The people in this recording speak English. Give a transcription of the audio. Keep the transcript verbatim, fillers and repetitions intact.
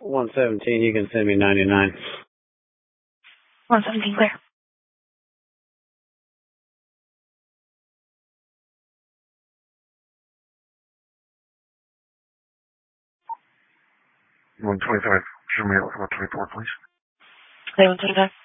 one seventeen, you can send me ninety-nine. one seventeen, clear. one twenty-five, show me one twenty-four, please. Okay, one twenty-five.